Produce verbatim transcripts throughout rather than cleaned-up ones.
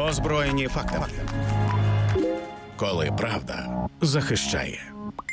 Озброєні фактами. Коли правда захищає.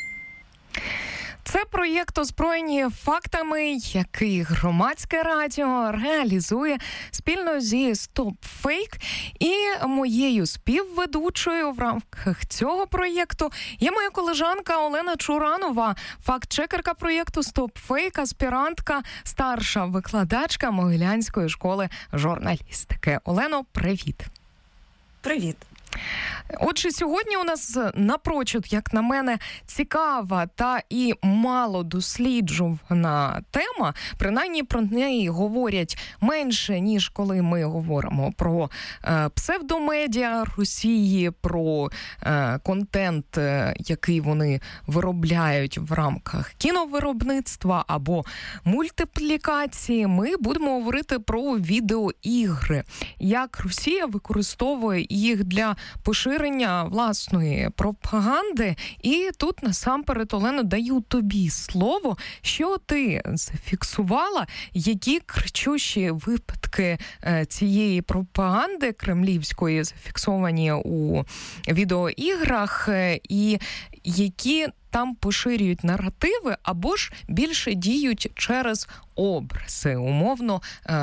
Це проєкт «Озброєні фактами», який Громадське радіо реалізує спільно зі Stop Fake. І моєю співведучою в рамках цього проєкту є моя колежанка Олена Чуранова, факт-чекерка проєкту Stop Fake, аспірантка, старша викладачка Могилянської школи журналістики. Олено, привіт. Привіт. Отже, сьогодні у нас напрочуд, як на мене, цікава та і мало досліджувана тема. Принаймні про неї говорять менше, ніж коли ми говоримо про е, псевдомедіа Росії, про е, контент, е, який вони виробляють в рамках кіновиробництва або мультиплікації. Ми будемо говорити про відеоігри. Як Росія використовує їх для поширення власної пропаганди. І тут насамперед, Олено, даю тобі слово, що ти зафіксувала, які кричущі випадки цієї пропаганди кремлівської зафіксовані у відеоіграх, і які там поширюють наративи, або ж більше діють через образи. Умовно,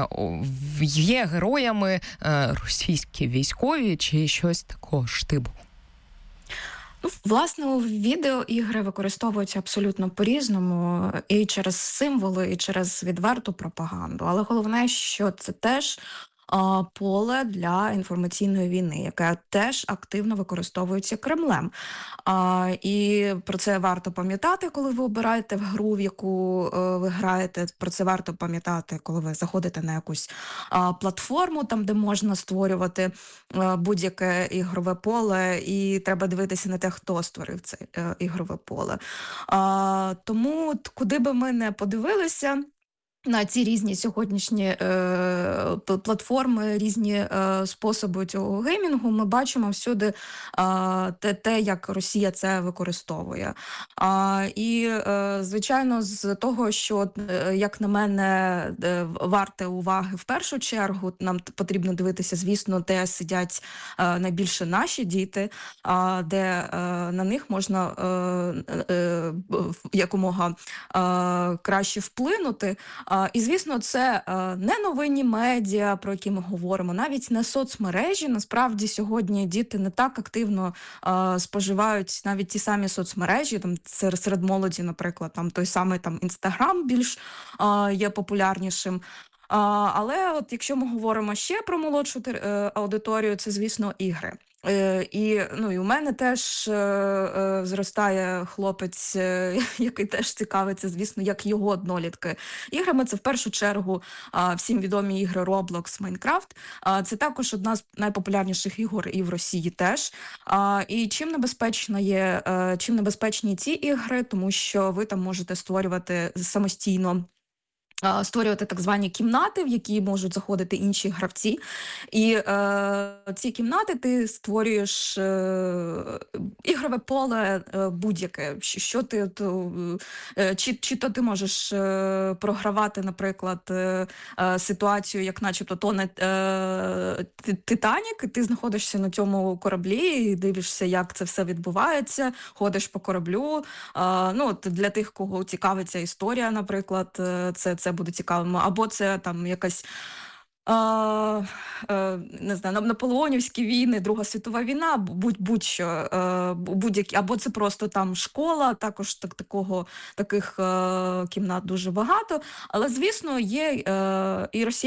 є героями російські військові чи щось такого штибу. Ну, власне, у відеоігри використовуються абсолютно по-різному, і через символи, і через відверту пропаганду. Але головне, що це теж поле для інформаційної війни, яке теж активно використовується Кремлем. А, і про це варто пам'ятати, коли ви обираєте в гру, в яку е, ви граєте. Про це варто пам'ятати, коли ви заходите на якусь а, платформу, там, де можна створювати а, будь-яке ігрове поле, і треба дивитися на те, хто створив це е, ігрове поле. А, тому, куди би ми не подивилися, на ці різні сьогоднішні е, платформи, різні е, способи цього геймінгу, ми бачимо всюди е, те, те, як Росія це використовує. А, і, е, звичайно, з того, що, е, як на мене, е, варте уваги в першу чергу, нам потрібно дивитися, звісно, де сидять е, найбільше наші діти, е, де е, на них можна е, е, якомога е, краще вплинути. І, звісно, це не новинні медіа, про які ми говоримо, навіть не соцмережі. Насправді, сьогодні діти не так активно а, споживають навіть ті самі соцмережі, там серед, серед молоді, наприклад, там той самий там Інстаграм більш а, є популярнішим. А, але от якщо ми говоримо ще про молодшу е, аудиторію, це, звісно, ігри. Е, і, ну, і у мене теж е, е, зростає хлопець, е, який теж цікавиться, звісно, як його однолітки. Іграми це в першу чергу е, всім відомі ігри Roblox, Minecraft. Е, це також одна з найпопулярніших ігор і в Росії теж. Е, і чим небезпечно є, е, чим небезпечні ці ігри, тому що ви там можете створювати самостійно створювати так звані кімнати, в які можуть заходити інші гравці. І е, ці кімнати ти створюєш е, ігрове поле е, будь-яке. Що ти, то, е, чи, чи то ти можеш е, програвати, наприклад, е, е, ситуацію, як начебто тоне е, Титанік, і ти знаходишся на цьому кораблі і дивишся, як це все відбувається, ходиш по кораблю. Е, ну, от для тих, кого цікавиться історія, наприклад, це це буде цікавим. Або це там якась А, а, не знаю, наполеонівські війни, Друга світова війна, будь, будь-що, а, будь-які, або це просто там школа, також так, такого, таких а, кімнат дуже багато. Але, звісно, є а, і росіяни,